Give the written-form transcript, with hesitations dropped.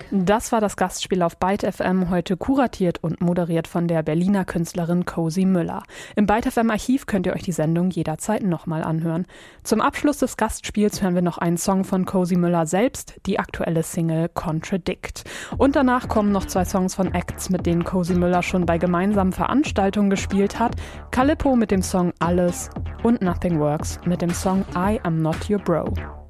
Das war das Gastspiel auf Byte FM, heute kuratiert und moderiert von der Berliner Künstlerin Cozy Müller. Im Byte FM Archiv könnt ihr euch die Sendung jederzeit nochmal anhören. Zum Abschluss des Gastspiels hören wir noch einen Song von Cozy Müller selbst, die aktuelle Single Contradict. Und danach kommen noch 2 Songs von Acts, mit denen Cozy Müller schon bei gemeinsamen Veranstaltungen gespielt hat. Calippo mit dem Song Alles und Nothing Works mit dem Song I Am Not Your Bro.